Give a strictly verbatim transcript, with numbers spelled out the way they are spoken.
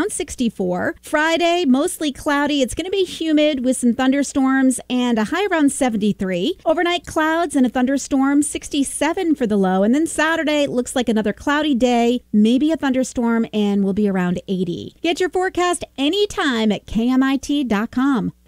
around sixty-four. Friday, mostly cloudy. It's going to be humid with some thunderstorms and a high around seventy-three. Overnight clouds and a thunderstorm, sixty-seven for the low. And then Saturday looks like another cloudy day, maybe a thunderstorm, and will be around eighty. Get your forecast anytime at K M I T dot com.